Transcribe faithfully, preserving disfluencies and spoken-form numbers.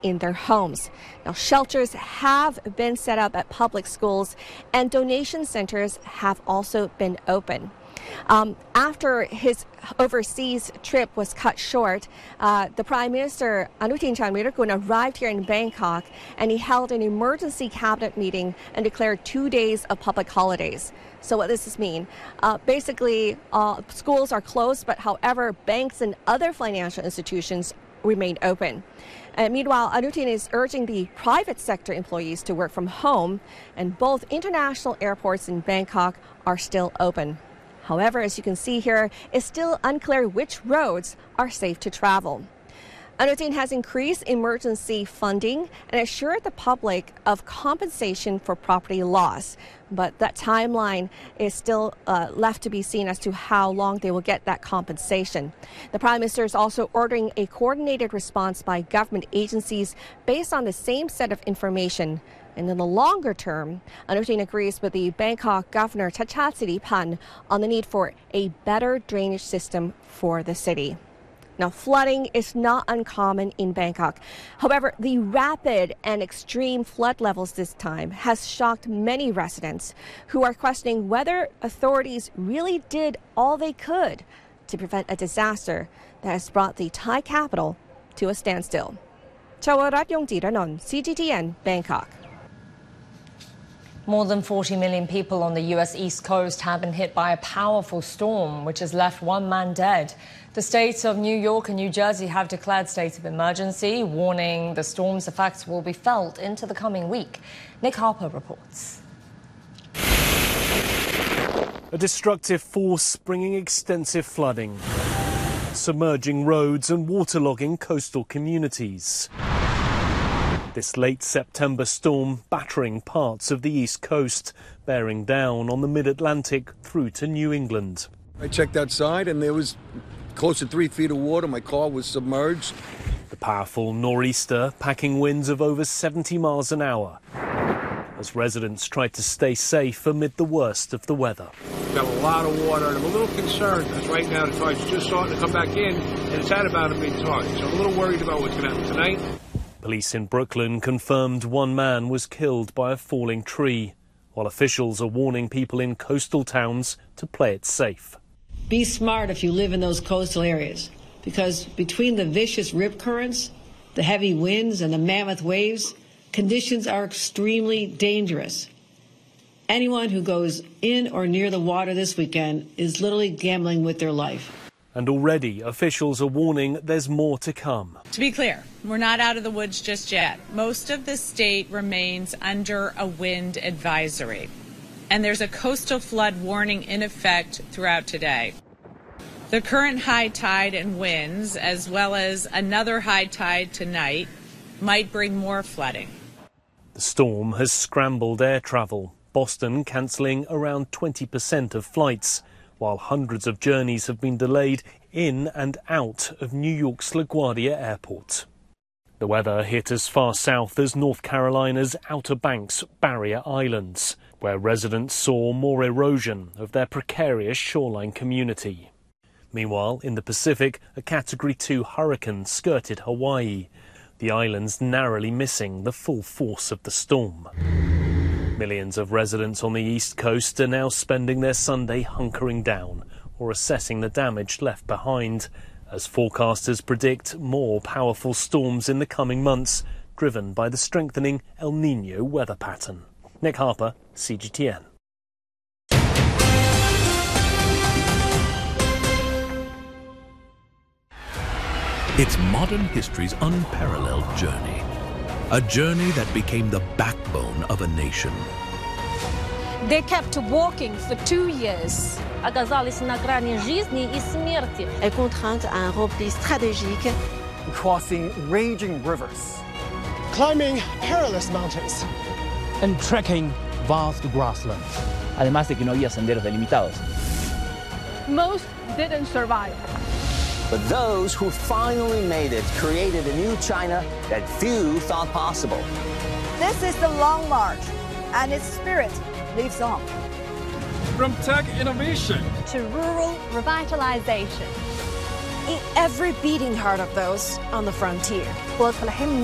in their homes. Now, shelters have been set up at public schools and donation centers have also been open. Um, after his overseas trip was cut short, uh, the Prime Minister Anutin Charnvirakul arrived here in Bangkok and he held an emergency cabinet meeting and declared two days of public holidays. So what does this mean? Uh, basically, uh, schools are closed, but however, banks and other financial institutions remain open. And meanwhile, Anutin is urging the private sector employees to work from home, and both international airports in Bangkok are still open. However, as you can see here, it's still unclear which roads are safe to travel. Anutin has increased emergency funding and assured the public of compensation for property loss. But that timeline is still uh, left to be seen as to how long they will get that compensation. The Prime Minister is also ordering a coordinated response by government agencies based on the same set of information. And in the longer term, Anutin agrees with the Bangkok Governor Chachat Siripan on the need for a better drainage system for the city. Now, flooding is not uncommon in Bangkok. However, the rapid and extreme flood levels this time has shocked many residents who are questioning whether authorities really did all they could to prevent a disaster that has brought the Thai capital to a standstill. Chawarat Yongjiranon, C G T N, Bangkok. More than forty million people on the U S East Coast have been hit by a powerful storm, which has left one man dead. The states of New York and New Jersey have declared states of emergency, warning the storm's effects will be felt into the coming week. Nick Harper reports. A destructive force bringing extensive flooding, submerging roads and waterlogging coastal communities. This late September storm battering parts of the East Coast, bearing down on the mid-Atlantic through to New England. I checked outside and there was close to three feet of water. My car was submerged. The powerful nor'easter packing winds of over seventy miles an hour as residents tried to stay safe amid the worst of the weather. We've got a lot of water and I'm a little concerned because right now the tide's just starting to come back in and it's at about a mid-tide. So I'm a little worried about what's going to happen tonight. Police in Brooklyn confirmed one man was killed by a falling tree, while officials are warning people in coastal towns to play it safe. Be smart if you live in those coastal areas, because between the vicious rip currents, the heavy winds and the mammoth waves, conditions are extremely dangerous. Anyone who goes in or near the water this weekend is literally gambling with their life. And already officials are warning there's more to come. To be clear, we're not out of the woods just yet. Most of the state remains under a wind advisory, and there's a coastal flood warning in effect throughout today. The current high tide and winds, as well as another high tide tonight, might bring more flooding. The storm has scrambled air travel, Boston cancelling around twenty percent of flights, while hundreds of journeys have been delayed in and out of New York's LaGuardia Airport. The weather hit as far south as North Carolina's Outer Banks barrier islands, where residents saw more erosion of their precarious shoreline community. Meanwhile, in the Pacific, a Category two hurricane skirted Hawaii, the islands narrowly missing the full force of the storm. Millions of residents on the East Coast are now spending their Sunday hunkering down or assessing the damage left behind, as forecasters predict more powerful storms in the coming months, driven by the strengthening El Niño weather pattern. Nick Harper, C G T N. It's modern history's unparalleled journey. A journey that became the backbone of a nation. They kept walking for two years. Оказались на грани жизни и смерти. Est contrainte à un repli stratégique. Crossing raging rivers. Climbing perilous mountains. And trekking vast grasslands. Además de que no había senderos delimitados. Most didn't survive. But those who finally made it created a new China that few thought possible. This is the Long March, and its spirit lives on. From tech innovation to rural revitalization. In every beating heart of those on the frontier.